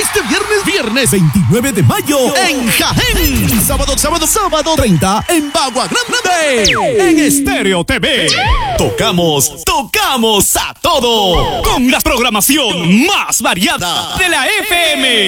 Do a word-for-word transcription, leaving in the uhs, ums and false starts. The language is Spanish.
Este viernes, viernes veintinueve de mayo en Jaén. Sábado, sábado, sábado treinta en Bagua Grande. En Estéreo T V. Tocamos, tocamos a todo. Con la programación más variada de la F M.